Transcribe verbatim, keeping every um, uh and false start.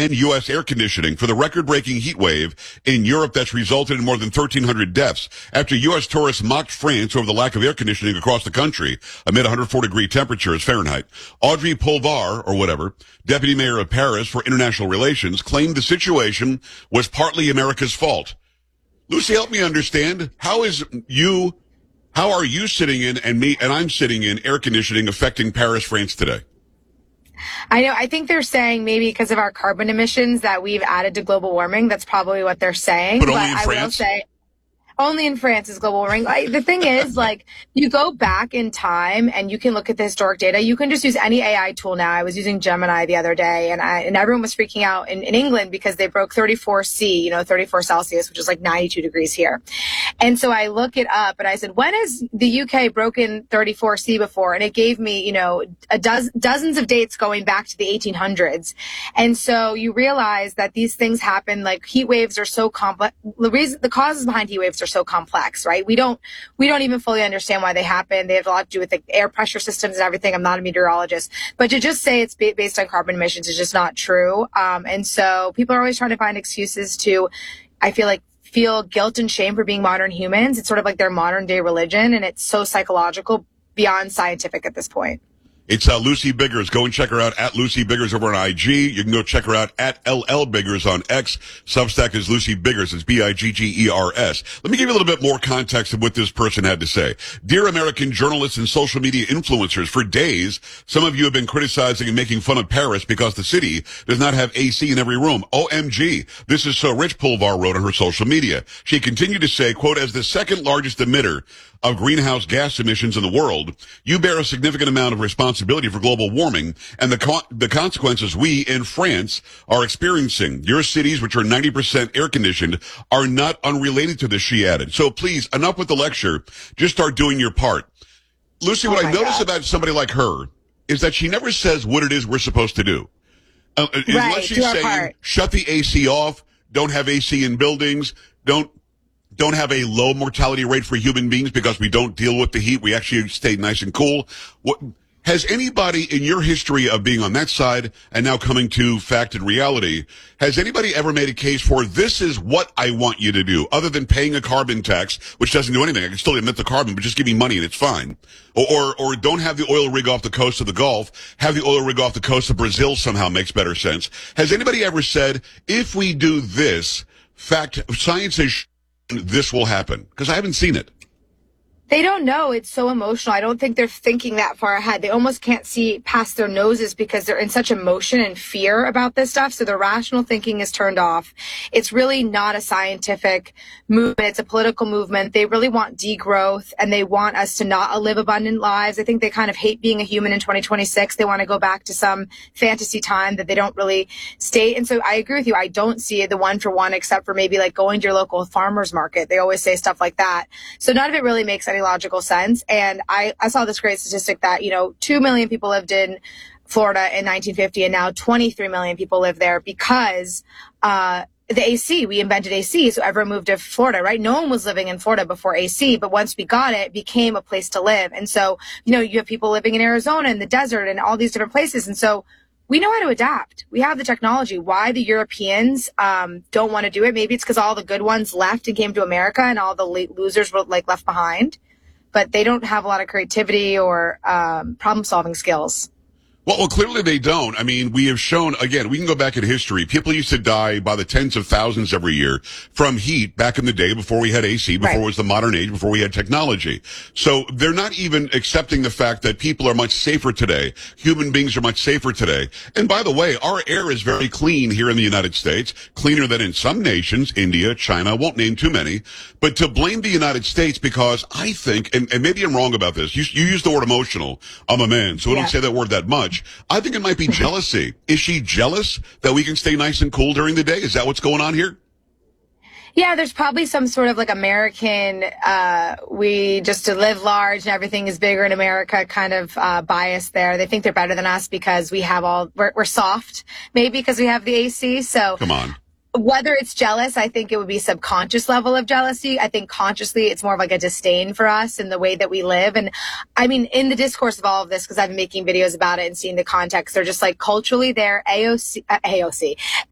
end U S air conditioning for the record-breaking heat wave in Europe that's resulted in more than thirteen hundred deaths after U S tourists mocked France over the lack of air conditioning across the country amid one hundred four degree temperatures Fahrenheit. Audrey Pulvar, or whatever, deputy mayor of Paris for international relations, claimed the situation was partly America's fault. Lucy, help me understand. How is you, how are you sitting in and me, and I'm sitting in air conditioning affecting Paris, France today? I know. I think they're saying maybe because of our carbon emissions that we've added to global warming. That's probably what they're saying. But only but in I France? will say, only in France is global warming. Like, the thing is, like, you go back in time and you can look at the historic data. You can just use any A I tool now. I was using Gemini the other day, and I, and everyone was freaking out in, in England because they broke thirty-four C, you know, thirty-four Celsius, which is like ninety-two degrees here. And so I look it up and I said, when has the U K broken thirty-four C before? And it gave me, you know, a dozen, dozens of dates going back to the eighteen hundreds. And so you realize that these things happen. Like, heat waves are so complex. The reason, the causes behind heat waves are so complex, right? We don't, we don't even fully understand why they happen. They have a lot to do with the air pressure systems and everything. I'm not a meteorologist, but to just say it's ba- based on carbon emissions is just not true. Um, and so people are always trying to find excuses to, I feel like, feel guilt and shame for being modern humans. It's sort of like their modern day religion, and it's so psychological beyond scientific at this point. It's uh, Lucy Biggers. Go and check her out at Lucy Biggers over on I G. You can go check her out at L L Biggers on X. Substack is Lucy Biggers. It's B I G G E R S. Let me give you a little bit more context of what this person had to say. Dear American journalists and social media influencers, for days, some of you have been criticizing and making fun of Paris because the city does not have A C in every room. O M G. This is so rich, Pulvar wrote on her social media. She continued to say, quote, as the second largest emitter of greenhouse gas emissions in the world, you bear a significant amount of responsibility for global warming and the co- the consequences we in France are experiencing. Your cities, which are ninety percent air conditioned, are not unrelated to this, she added. So please, enough with the lecture. Just start doing your part. Lucy, Oh what I notice God. about somebody like her is that she never says what it is we're supposed to do. Uh, Right, unless she's do our saying, part. shut the A C off, don't have A C in buildings, don't don't have a low mortality rate for human beings because we don't deal with the heat. We actually stay nice and cool. What, has anybody in your history of being on that side and now coming to fact and reality, has anybody ever made a case for this is what I want you to do, other than paying a carbon tax, which doesn't do anything? I can still emit the carbon, but just give me money and it's fine. Or, or, or don't have the oil rig off the coast of the Gulf, have the oil rig off the coast of Brazil somehow makes better sense. Has anybody ever said, if we do this, fact, science is this will happen? Because I haven't seen it. They don't know. It's so emotional. I don't think they're thinking that far ahead. They almost can't see past their noses because they're in such emotion and fear about this stuff. So their rational thinking is turned off. It's really not a scientific movement. It's a political movement. They really want degrowth, and they want us to not live abundant lives. I think they kind of hate being a human in twenty twenty-six. They want to go back to some fantasy time that they don't really state. And so I agree with you. I don't see the one for one, except for maybe like going to your local farmer's market. They always say stuff like that. So none of it really makes any logical sense. And I, I saw this great statistic that, you know, two million people lived in Florida in nineteen fifty, and now twenty-three million people live there because uh the A C, we invented A C, so everyone moved to Florida, right? No one was living in Florida before A C, but once we got it, it became a place to live. And so, you know, you have people living in Arizona, in the desert, and all these different places. And so we know how to adapt. We have the technology. Why the Europeans um, don't want to do it? Maybe it's because all the good ones left and came to America, and all the late losers were like left behind. But they don't have a lot of creativity or um, problem-solving skills. Well, well, clearly they don't. I mean, we have shown, again, we can go back in history. People used to die by the tens of thousands every year from heat back in the day before we had A C, before Right. it was the modern age, before we had technology. So they're not even accepting the fact that people are much safer today. Human beings are much safer today. And by the way, our air is very clean here in the United States, cleaner than in some nations, India, China, I won't name too many. But to blame the United States because I think, and, and maybe I'm wrong about this, you, you use the word emotional. I'm a man, so I Yeah. don't say that word that much. I think it might be jealousy. Is she jealous that we can stay nice and cool during the day? Is that what's going on here? Yeah, there's probably some sort of like American, uh, we just to live large and everything is bigger in America kind of uh, bias there. They think they're better than us because we have all, we're, we're soft, maybe because we have the A C. So Come on. whether it's jealous, I think it would be subconscious level of jealousy. I think consciously it's more of like a disdain for us and the way that we live. And I mean, in the discourse of all of this, because I've been making videos about it and seeing the context, they're just like culturally they're A O C, uh, A O C.